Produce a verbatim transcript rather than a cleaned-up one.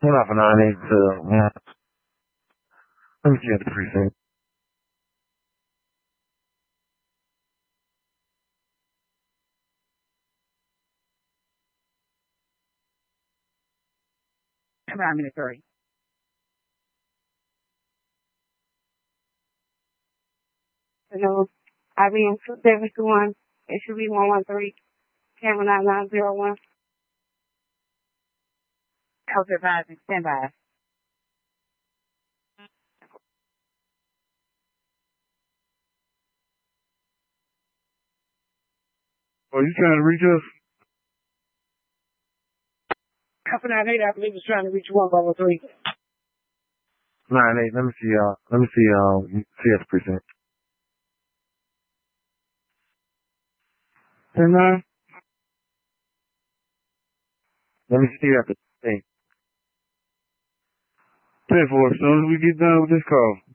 Hold on for nine eight to one. Let me see at the precinct. Around minute three. Hello. I B M two seven two one. It should be one one three. Camera nine nine zero one. House advising, stand by. Oh, you trying to reach us? Alpha nine eight, I believe, is trying to reach one level three. Nine eight. Let me see. Uh, let me see. Um, see at the precinct. Ten nine. Let me see at the precinct. Ten four. As soon as we get done with this call.